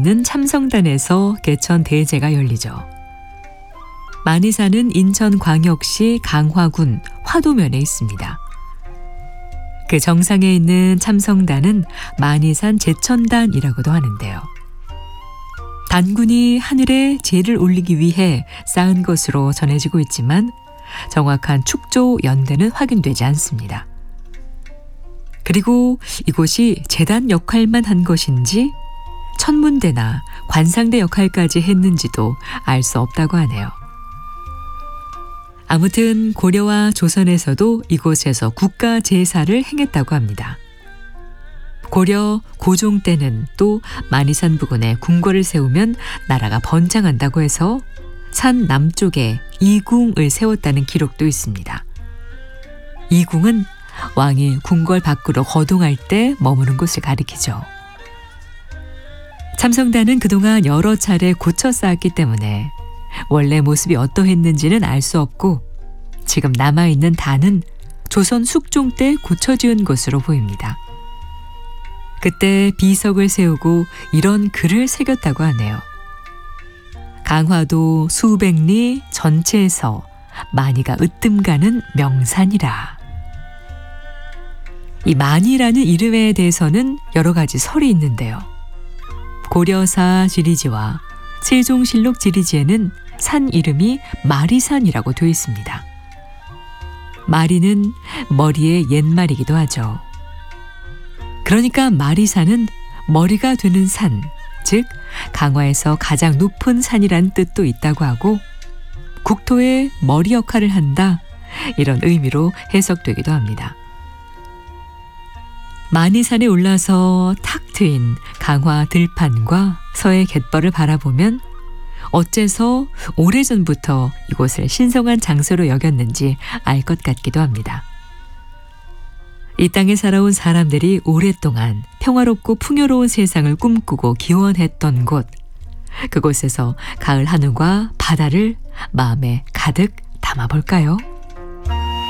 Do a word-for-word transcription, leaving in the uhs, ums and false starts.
있는 참성단에서 개천 대제가 열리죠. 만이산은 인천광역시 강화군 화도면에 있습니다. 그 정상에 있는 참성단은 만이산 제천단이라고도 하는데요. 단군이 하늘에 제를 올리기 위해 쌓은 것으로 전해지고 있지만 정확한 축조 연대는 확인되지 않습니다. 그리고 이곳이 제단 역할만 한 것인지 천문대나 관상대 역할까지 했는지도 알 수 없다고 하네요. 아무튼 고려와 조선에서도 이곳에서 국가 제사를 행했다고 합니다. 고려 고종 때는 또 만이산 부근에 궁궐을 세우면 나라가 번창한다고 해서 산 남쪽에 이궁을 세웠다는 기록도 있습니다. 이궁은 왕이 궁궐 밖으로 거동할 때 머무는 곳을 가리키죠. 참성단은 그동안 여러 차례 고쳐 쌓았기 때문에 원래 모습이 어떠했는지는 알 수 없고 지금 남아있는 단은 조선 숙종 때 고쳐 지은 것으로 보입니다. 그때 비석을 세우고 이런 글을 새겼다고 하네요. 강화도 수백리 전체에서 만이가 으뜸가는 명산이라. 이 만이라는 이름에 대해서는 여러 가지 설이 있는데요. 고려사 지리지와 세종실록 지리지에는 산 이름이 마리산이라고 되어 있습니다. 마리는 머리의 옛말이기도 하죠. 그러니까 마리산은 머리가 되는 산, 즉 강화에서 가장 높은 산이란 뜻도 있다고 하고 국토의 머리 역할을 한다, 이런 의미로 해석되기도 합니다. 만이산에 올라서 탁 트인 강화 들판과 서해 갯벌을 바라보면 어째서 오래전부터 이곳을 신성한 장소로 여겼는지 알 것 같기도 합니다. 이 땅에 살아온 사람들이 오랫동안 평화롭고 풍요로운 세상을 꿈꾸고 기원했던 곳, 그곳에서 가을 하늘과 바다를 마음에 가득 담아볼까요?